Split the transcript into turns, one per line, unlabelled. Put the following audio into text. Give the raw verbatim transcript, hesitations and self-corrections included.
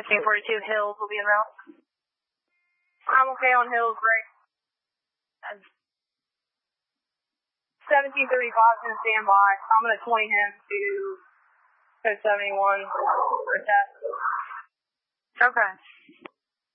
King forty-two, Hills will be en route.
I'm okay on Hills, break. seventeen thirty-five is in standby. I'm going to twenty him to code seventy-one for a test.
Okay.